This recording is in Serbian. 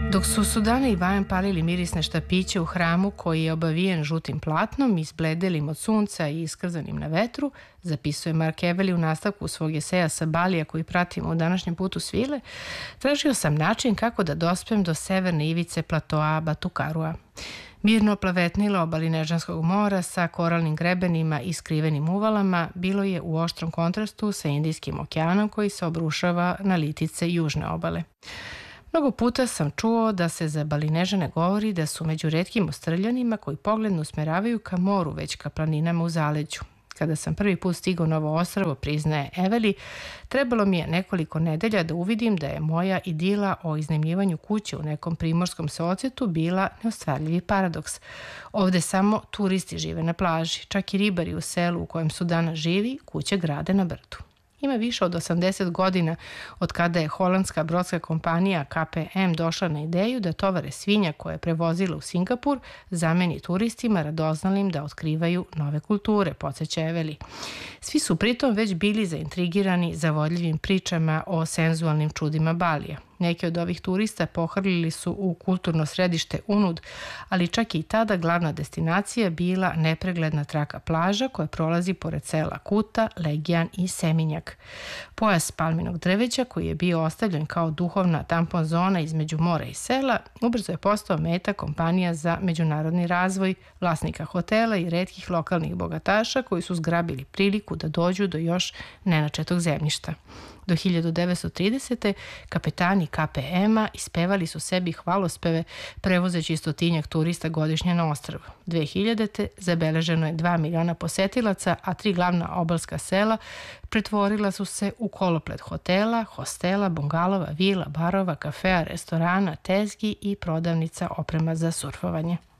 Dok su Sudana i Vajan palili mirisne štapiće u hramu koji je obavijen žutim platnom, izbledelim od sunca i iskrzanim na vetru, zapisuje Mark Eveli u nastavku svog eseja sa Balija koji pratimo u današnjem putu svile, tražio sam način kako da dospem do severne ivice platoa Batukarua. Mirno plavetnilo obali Nežanskog mora sa koralnim grebenima i skrivenim uvalama bilo je u oštrom kontrastu sa Indijskim okeanom koji se obrušava na litice južne obale. Mnogo puta sam čuo da se za Balinežane govori da su među retkim ostrljanima koji pogledno usmeravaju ka moru, već ka planinama u zaleđu. Kada sam prvi put stigao na ovo ostrvo, priznaje Eveli, trebalo mi je nekoliko nedelja da uvidim da je moja idila o iznajmljivanju kuće u nekom primorskom seocjetu bila neostvarljivi paradoks. Ovde samo turisti žive na plaži, čak i ribari u selu u kojem Sudana živi, kuće grade na brdu. Ima više od 80 godina od kada je holandska brodska kompanija KPM došla na ideju da tovare svinja koje je prevozila u Singapur zameni turistima radoznalim da otkrivaju nove kulture, podsjeća Eveli. Svi su pritom već bili zaintrigirani zavodljivim pričama o senzualnim čudima Balija. Neki od ovih turista pohrlili su u kulturno središte Unud, ali čak i tada glavna destinacija bila nepregledna traka plaža koja prolazi pored sela Kuta, Legijan i Seminjak. Pojas palminog drveća koji je bio ostavljen kao duhovna tampon zona između mora i sela, ubrzo je postao meta kompanija za međunarodni razvoj, vlasnika hotela i retkih lokalnih bogataša koji su zgrabili priliku da dođu do još nenačetog zemljišta. Do 1930. kapetani KPM-a ispevali su sebi hvalospeve prevozeći stotinjak turista godišnje na ostrvo. 2000. zabeleženo je 2 miliona posetilaca, a 3 glavna obalska sela pretvorila su se u koloplet hotela, hostela, bungalova, vila, barova, kafea, restorana, tezgi i prodavnica oprema za surfovanje.